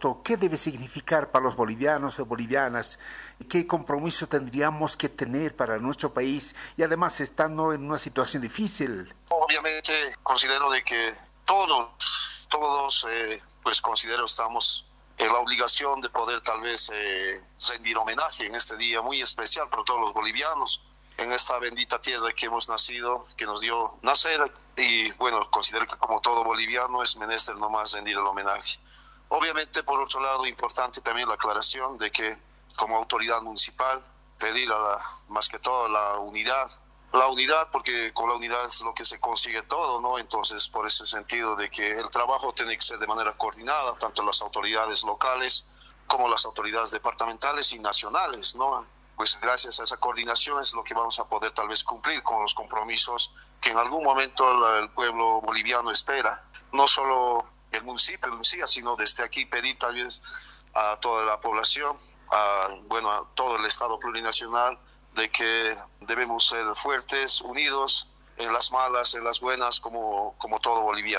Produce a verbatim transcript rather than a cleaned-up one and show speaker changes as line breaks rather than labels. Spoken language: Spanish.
agosto, ¿qué debe significar para los bolivianos y bolivianas? ¿Qué compromiso tendríamos que tener para nuestro país y además estando en una situación difícil?
Obviamente considero de que todos, todos, eh, pues considero estamos en la obligación de poder tal vez eh, rendir homenaje en este día muy especial para todos los bolivianos, en esta bendita tierra que hemos nacido, que nos dio nacer, y bueno, considero que como todo boliviano es menester nomás rendir el homenaje. Obviamente, por otro lado, importante también la aclaración de que como autoridad municipal pedir a la, más que todo la unidad, la unidad porque con la unidad es lo que se consigue todo, ¿no? Entonces, por ese sentido de que el trabajo tiene que ser de manera coordinada, tanto las autoridades locales como las autoridades departamentales y nacionales, ¿no? Pues gracias a esa coordinación es lo que vamos a poder tal vez cumplir con los compromisos que en algún momento el, el pueblo boliviano espera. No solo el municipio en sí, sino desde aquí pedir tal vez a toda la población, a, bueno, a todo el Estado plurinacional, de que debemos ser fuertes, unidos, en las malas, en las buenas, como, como todo boliviano.